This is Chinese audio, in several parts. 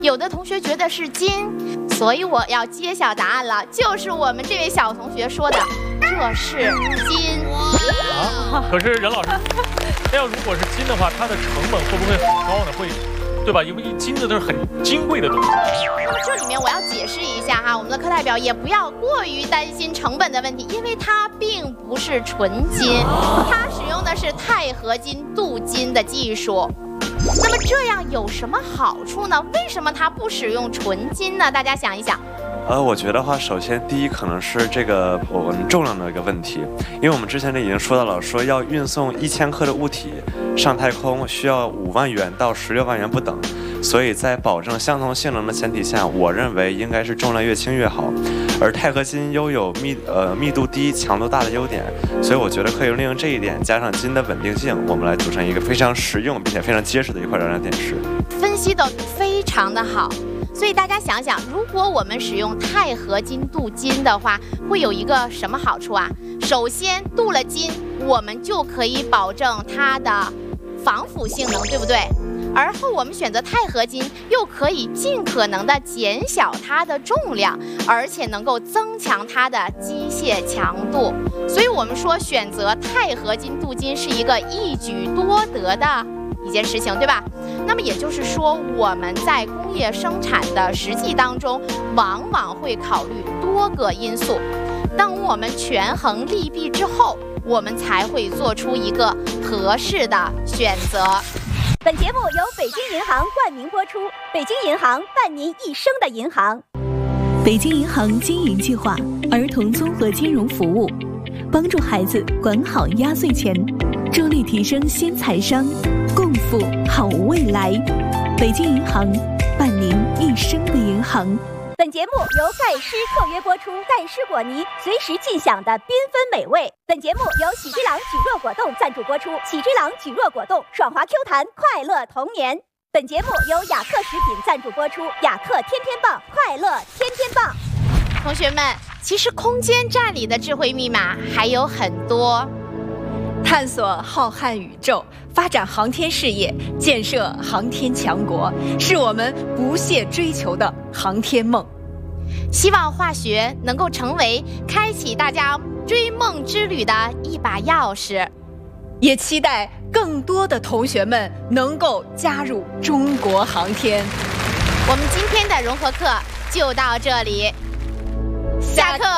有的同学觉得是金，所以我要揭晓答案了，就是我们这位小同学说的，这是金。 啊，可是任老师，那要如果是金的话，它的成本会不会很高呢？会，对吧？因为金子都是很金贵的东西。 那么这里面我要解释一下哈，我们的课代表也不要过于担心成本的问题，因为它并不是纯金，它使用的是钛合金镀金的技术。那么这样有什么好处呢？为什么它不使用纯金呢？大家想一想。 我觉得话，首先第一可能是这个我们重量的一个问题，因为我们之前已经说到了，说要运送1000克的物体上太空需要5万元到16万元不等，所以在保证相同性能的前提下，我认为应该是重量越轻越好。而钛合金拥有密度低、强度大的优点，所以我觉得可以利用这一点，加上金的稳定性，我们来组成一个非常实用并且非常结实的一块燃料电池。 分析的非常的好。所以大家想想，如果我们使用钛合金镀金的话，会有一个什么好处啊？首先，镀了金，我们就可以保证它的防腐性能，对不对？而后我们选择钛合金，又可以尽可能的减小它的重量，而且能够增强它的机械强度。所以我们说选择钛合金镀金是一个一举多得的一件事情，对吧？那么也就是说，我们在工业生产的实际当中，往往会考虑多个因素。当我们权衡利弊之后，我们才会做出一个合适的选择。 本节目由北京银行冠名播出，北京银行伴您一生的银行。 北京银行经营计划，儿童综合金融服务，帮助孩子管好压岁钱，助力提升新财商，共赴好未来。北京银行，伴您一生的银行。 本节目由盖诗特约播出，盖诗果泥随时尽享的缤纷美味。本节目由喜之郎举若果冻赞助播出，喜之郎举若果冻爽滑 Q 弹，快乐童年。本节目由雅克食品赞助播出，雅克天天棒，快乐天天棒。 同学们，其实空间站里的智慧密码还有很多。 探索浩瀚宇宙，发展航天事业，建设航天强国，是我们不懈追求的航天梦。 希望化学能够成为开启大家追梦之旅的一把钥匙， 也期待更多的同学们能够加入中国航天。 我们今天的融合课就到这里，下课。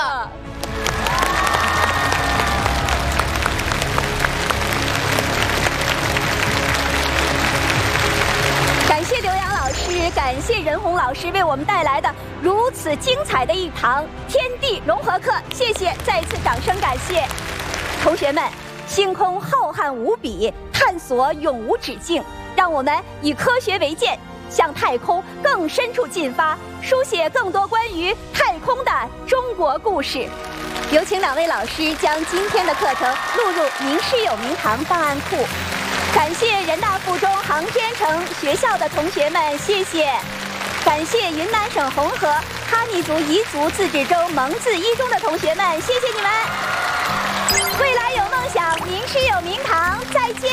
感谢刘洋老师，感谢任红老师为我们带来的如此精彩的一堂天地融合课，谢谢，再次掌声感谢。同学们，星空浩瀚无比，探索永无止境，让我们以科学为鉴，向太空更深处进发，书写更多关于太空的中国故事。有请两位老师将今天的课程录入名师有名堂档案库。感谢人大附中航天城学校的同学们，谢谢。感谢云南省红河哈尼族彝族自治州蒙自一中的同学们，谢谢你们。未来有梦想，名师有名堂，再见。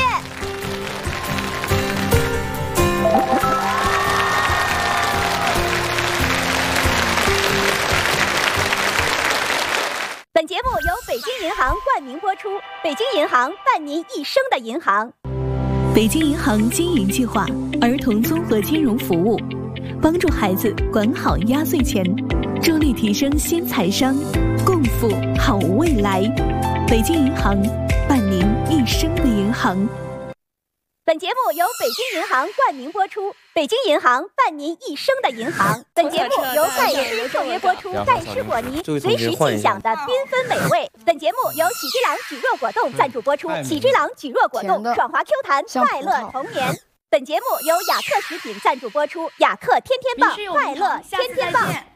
本节目由北京银行冠名播出，北京银行伴您一生的银行。 北京银行经营计划，儿童综合金融服务，帮助孩子管好压岁钱，助力提升新财商，共赴好未来。北京银行，伴您一生的银行。 本节目由北京银行冠名播出，北京银行伴您一生的银行。本节目由盖诗特约播出，盖诗果泥随时尽享的缤纷美味。本节目由喜之郎举若果冻赞助播出，喜之郎举若果冻爽滑 Q 弹，快乐童年。本节目由雅克食品赞助播出，雅克天天棒，快乐天天棒。